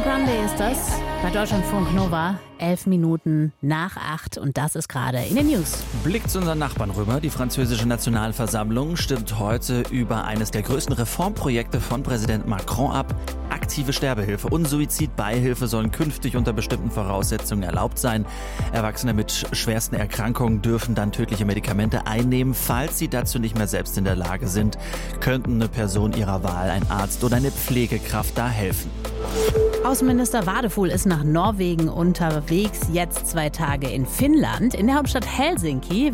Grande ist das bei Deutschlandfunk Nova. 11 Minuten nach 8 und das ist gerade in den News. Blick zu unseren Nachbarn rüber. Die französische Nationalversammlung stimmt heute über eines der größten Reformprojekte von Präsident Macron ab. Aktive Sterbehilfe und Suizidbeihilfe sollen künftig unter bestimmten Voraussetzungen erlaubt sein. Erwachsene mit schwersten Erkrankungen dürfen dann tödliche Medikamente einnehmen. Falls sie dazu nicht mehr selbst in der Lage sind, könnten eine Person ihrer Wahl, ein Arzt oder eine Pflegekraft da helfen. Außenminister Wadefuhl ist nach Norwegen unterwegs, jetzt 2 Tage in Finnland. In der Hauptstadt Helsinki